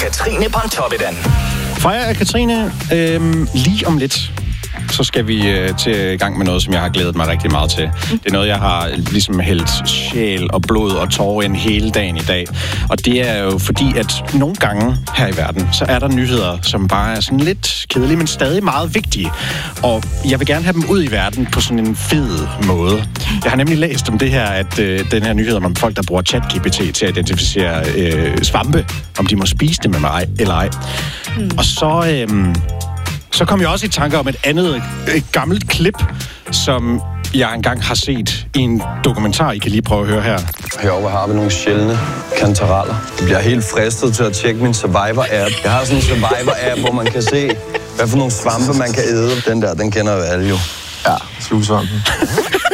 Katrine Pontoppidan. Freja og Katrine, lige om lidt, så skal vi til gang med noget, som jeg har glædet mig rigtig meget til. Det er noget, jeg har ligesom hældt sjæl og blod og tårer ind hele dagen i dag. Og det er jo fordi, at nogle gange her i verden, så er der nyheder, som bare er sådan lidt kedelige, men stadig meget vigtige. Og jeg vil gerne have dem ud i verden på sådan en fed måde. Jeg har nemlig læst om det her, at den her nyhed om folk, der bruger ChatGPT til at identificere svampe, om de må spise dem med mig eller ej. Og så kom jeg også i tanke om et gammelt klip, som jeg engang har set i en dokumentar, I kan lige prøve at høre her. Heroppe har vi nogle sjældne kantareller. Jeg bliver helt fristet til at tjekke min Survivor-app. Jeg har sådan en Survivor-app, hvor man kan se, hvad for nogle svampe man kan æde. Den kender jo alle jo. Ja, slugsvampen.